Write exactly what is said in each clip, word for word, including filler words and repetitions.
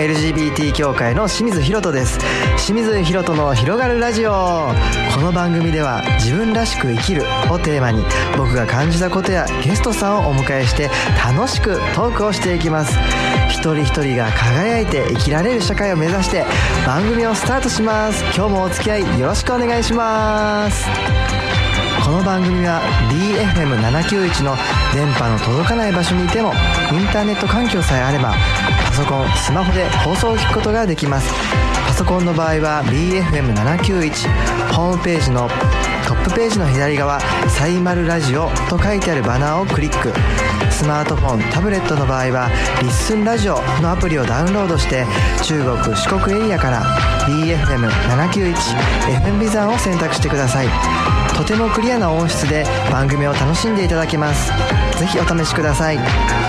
ルジービーティー 協会の清水ひろとです。清水ひろとの広がるラジオ。この番組では自分らしく生きるをテーマに、僕が感じたことやゲストさんをお迎えして楽しくトークをしていきます。一人一人が輝いて生きられる社会を目指して番組をスタートします。今日もお付き合いよろしくお願いします。この番組は ディーエフエムななきゅういち の電波の届かない場所にいてもインターネット環境さえあればパソコン、スマホで放送を聞くことができます。パソコンの場合は ディーエフエムななきゅういち ホームページのトップページの左側、サイマルラジオと書いてあるバナーをクリック。スマートフォン、タブレットの場合はリッスンラジオのアプリをダウンロードして中国・四国エリアから ディーエフエムななきゅういち エフエム ビザンを選択してください。とてもクリアな音質で番組を楽しんでいただけます。ぜひお試しください。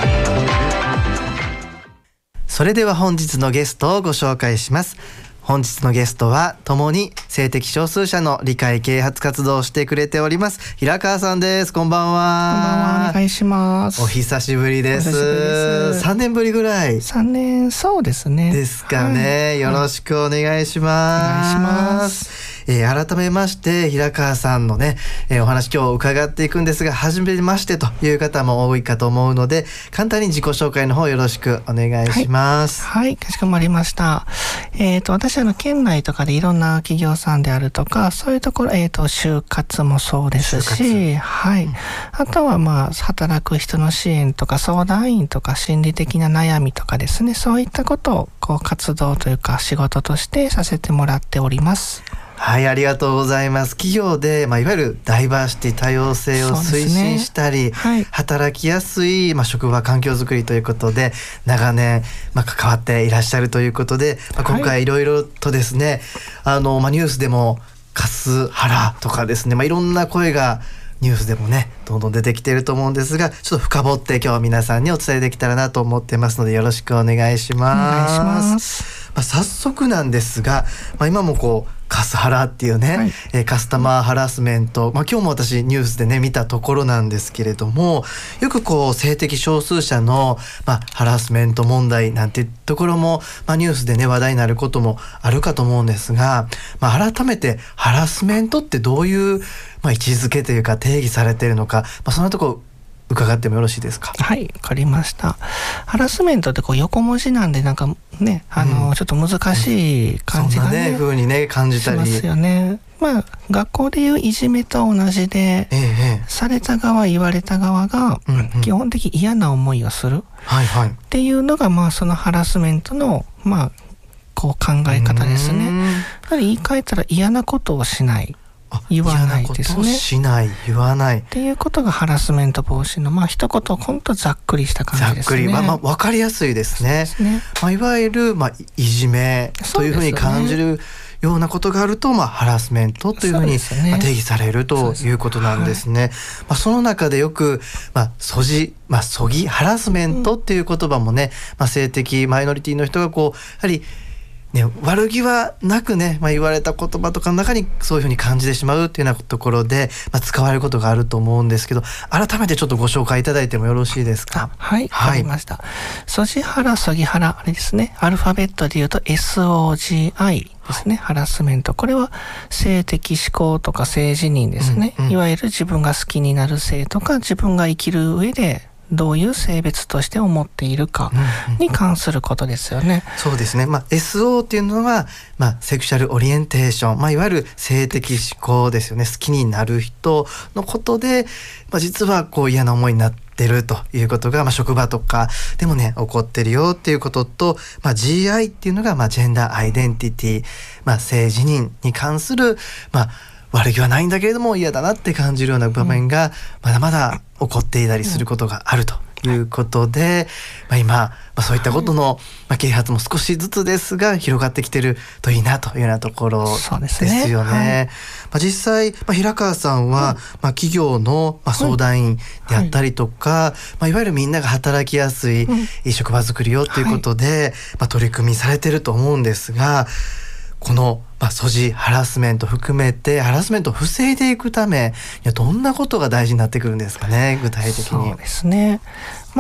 それでは本日のゲストをご紹介します。本日のゲストは共に性的少数者の理解啓発活動をしてくれております平川さんです。こんばんは。 こんばんは、お願いします。 お久しぶりです。です。さんねんぶりぐらい。 さんねん、そうですね。 ですかね、はい、よろしくお願いします。 お願いします。 えー、改めまして平川さんのね、えー、お話今日伺っていくんですが、初めましてという方も多いかと思うので、簡単に自己紹介の方よろしくお願いします。 はい、はい、かしこまりました。えっと、私はあの県内とかでいろんな企業さんであるとか、そういうところ、えっと、就活もそうですし、はい、うん。あとはまあ、働く人の支援とか相談員とか心理的な悩みとかですね、そういったことをこう活動というか仕事としてさせてもらっております。 はい、ありがとうございます。企業で、まあ、いわゆるダイバーシティ多様性を推進したり、ね、はい、働きやすい、まあ、職場環境づくりということで長年、まあ、関わっていらっしゃるということで、まあ、今回いろいろとですね、はい、あの、まあ、ニュースでもカスハラとかですね、まあ、いろんな声がニュースでもねどんどん出てきていると思うんですが、ちょっと深掘って今日は皆さんにお伝えできたらなと思ってますのでよろしくお願いします。 お願いします。 まあ、早速なんですが、まあ、今もこうカスハラっていうね、はい、えー、カスタマーハラスメント、まあ、今日も私ニュースでね見たところなんですけれども、よくこう性的少数者の、まあ、ハラスメント問題なんていうところも、まあ、ニュースでね話題になることもあるかと思うんですが、まあ、改めてハラスメントってどういう、まあ、位置づけというか定義されているのか、まあ、そんなところ伺ってもよろしいですか。 はい、わかりました。ハラスメントってこう横文字なんでなんかね、あの、うん、ちょっと難しい感じがね、 そんなね風にね感じたりしますよね。まあ学校でいういじめと同じで、ええ、された側言われた側が基本的に嫌な思いをする、うんうん、はいはい、っていうのがまあそのハラスメントのまあこう考え方ですね。やはり言い換えたら嫌なことをしない。言わないですね。 しない、言わないっていうことがハラスメント防止のまあ一言ほんとざっくりした感じですね。 ざっくり、まあ、まあ分かりやすいですね。ですね、まあ、いわゆる、まあ、いじめというふうに感じるようなことがあると、まあ、ハラスメントというふうに、ね、まあ、定義されるということなんですね。はい、まあ、その中でよく、まあ、そじ、まあ、そぎハラスメントっていう言葉もね、うん、まあ、性的マイノリティの人がこうやはりね、悪気はなくね、まあ、言われた言葉とかの中にそういうふうに感じてしまうっていうようなところで、まあ、使われることがあると思うんですけど、改めてちょっとご紹介いただいてもよろしいですか。 はい、わかりました。ソジハラ、ソギハラ、あれですね、アルファベットで言うと エスオージーアイ ですね、はい、ハラスメント。これは性的指向とか性自認ですね、うんうん、いわゆる自分が好きになる性とか自分が生きる上でどういう性別として思っているかに関することですよね。うんうん、 そうですね。まあ、エスオー っていうのは、まあ、セクシャルオリエンテーション、まあ、いわゆる性的指向ですよね。好きになる人のことで、まあ、実はこう嫌な思いになってるということが、まあ、職場とかでもね起こってるよっていうことと、まあ、ジーアイ っていうのが、まあ、ジェンダーアイデンティティ、まあ、性自認に関する、まあ悪気はないんだけれども嫌だなって感じるような場面がまだまだ起こっていたりすることがあるということで、まあ、今、まあ、そういったことの、まあ、啓発も少しずつですが広がってきてるといいなというようなところですよね。はい、まあ、実際、まあ、平川さんは、うん、まあ、企業の、まあ、相談員であったりとか、はい、まあ、いわゆるみんなが働きやすい、うん、職場づくりをということで、はい、まあ、取り組みされてると思うんですが、この、まあ、ソジハラスメント含めてハラスメントを防いでいくため、いやどんなことが大事になってくるんですかね、具体的に。 そうですね。まあ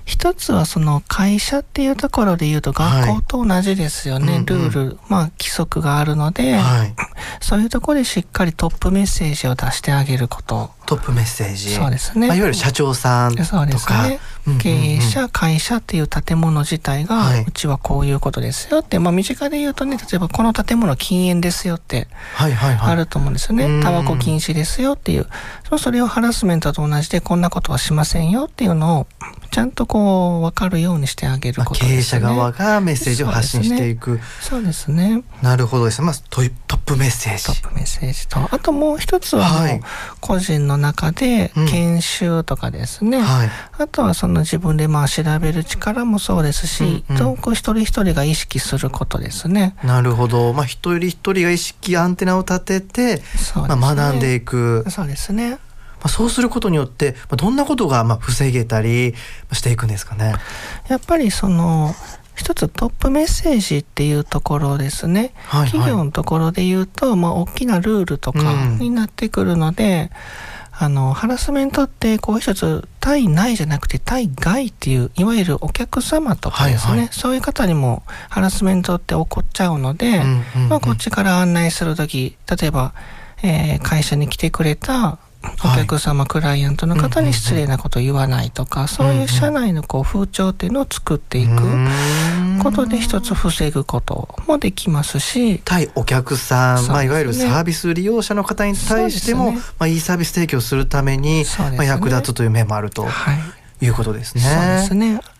一つはその会社っていうところで言うと学校と同じですよね、はい、ルール、うんうん、まあ規則があるので、はい、そういうところでしっかりトップメッセージを出してあげること。 トップメッセージ。 そうですね。 まあ、いわゆる社長さんとか。 そうですね。経営者、会社っていう建物自体が、はい、うちはこういうことですよって、まあ身近で言うとね、例えばこの建物禁煙ですよってあると思うんですよね。タバコ禁止ですよっていう。それをハラスメントと同じでこんなことはしませんよっていうのをちゃんとこう分かるようにしてあげることですね。 まあ、経営者側がメッセージを発信していく。 そうですね。そうですね。 なるほどですね。まあトップメッセージ。 トップメッセージと、あともう一つはもう、はい、個人の中で研修とかですね。うん、はい、あとはその自分でまあ調べる力もそうですし、うんうん、どうこう一人一人が意識することですね。 なるほど。まあ一人一人が意識アンテナを立てて、そうですね、まあ、学んでいく。 そうですね。 まあ、そうすることによってどんなことがまあ防げたりしていくんですかね。 やっぱりその一つトップメッセージっていうところですね、はいはい、企業のところで言うと、まあ、大きなルールとかになってくるので、うん、あのハラスメントってこう一つ対内じゃなくて対外っていういわゆるお客様とかですね、はいはい、そういう方にもハラスメントって起こっちゃうので、うんうんうん、まあ、こっちから案内するとき、例えば、えー、会社に来てくれたお客様、はい、クライアントの方に失礼なことを言わないとか、うんうんうん、そういう社内のこう風潮っていうのを作っていくことで一つ防ぐこともできますし、 対お客さん、ね、まあ、いわゆるサービス利用者の方に対しても、ね、まあ、いいサービス提供するために、まあ、役立つという面もあるということですね。 はい、そうですね。